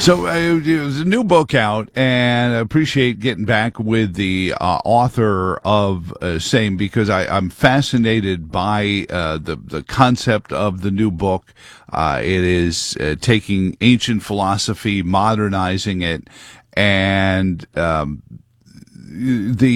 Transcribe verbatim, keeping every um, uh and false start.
So uh, there's a new book out, and I appreciate getting back with the uh, author of uh, same because I, I'm fascinated by uh, the the concept of the new book. Uh, it is uh, taking ancient philosophy, modernizing it, and um, the